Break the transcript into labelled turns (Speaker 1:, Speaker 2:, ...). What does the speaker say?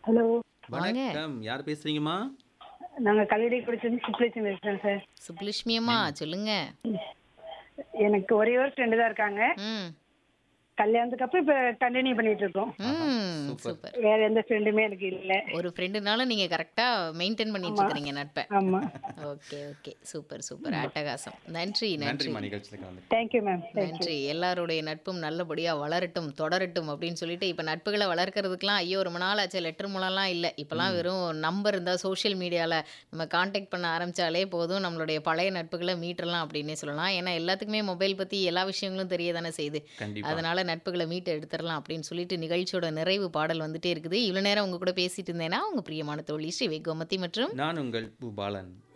Speaker 1: Hello.
Speaker 2: வாங்க.
Speaker 3: வணக்கம். யார் பேசுறீங்கம்மா?
Speaker 1: நாங்க கல்லூரிக்குடிச்சிருந்து சுப்லட்சுமி பேசுறேன் சார்.
Speaker 2: சுப்புலட்சுமி அம்மா
Speaker 3: எங்
Speaker 2: சொல்லுங்க.
Speaker 1: எனக்கு ஒரே ஒரு ஃப்ரெண்டு தான் இருக்காங்க.
Speaker 2: ம்.
Speaker 1: கல்யாணத்துக்கு அப்புறம் இப்ப கண்டினியூ பண்ணிட்டு இருக்கோம்.
Speaker 3: ஆஹா!
Speaker 2: ம்.
Speaker 3: சூப்பர்.
Speaker 2: சூப்பர்.
Speaker 1: வேற எந்த ஃப்ரெண்டுமே எனக்கு இல்ல.
Speaker 2: ஒரு ஃப்ரெண்டுனால நீங்க கரெக்ட்டா மெயின்டெயின் பண்ணிட்டு
Speaker 1: ஆமா,
Speaker 2: இருக்கிறீங்க நட்ப.
Speaker 1: ஆமா.
Speaker 2: Okay, okay. Super, super. அட்டகாசம். நன்றி, நன்றி.
Speaker 3: நன்றிம்மா நிகழ்ச்சியில கலந்துக்கிட்டதுக்கு.
Speaker 1: Thank you ma'am. தேங்க்யூ.
Speaker 2: நன்றி. எல்லாருடைய நட்பும் நல்லபடியா வளரட்டும், தொடரட்டும் அப்படின்னு சொல்லிட்டு, இப்ப நட்புகள வளர்க்கறதுக்குலாம், ஐயோ! ரொம்ப நாள் ஆச்சே லெட்டர் மூலம்லாம் இல்ல. இப்பலாம்
Speaker 3: ம்.
Speaker 2: வெறும் நம்பர் இருந்தா சோஷியல் மீடியால நம்ம கான்டாக்ட் பண்ண ஆரம்பிச்சாலே போதும், நம்மளுடைய பழைய நட்புகள மீட்டுறலாம் அப்படின்னே சொல்லலாம். ஏன்னா, எல்லாத்துக்குமே மொபைல் பத்தி எல்லா விஷயங்களும் தெரிய தானே செய்யுது.
Speaker 3: கண்டிப்பா.
Speaker 2: அதனால நட்புகள மீட்டு எடுத்துறலாம் அப்படின்னு சொல்லிட்டு, நிகழ்ச்சியோட நிறைவு பாடல் வந்துட்டே இருக்குது. இவ்வளோ நேரம் உங்க கூட பேசிட்டு இருந்தேன்னா, உங்க பிரியமான தோழி ஸ்ரீ கோமதி மற்றும்
Speaker 3: நான் உங்கள் பூபாலன்.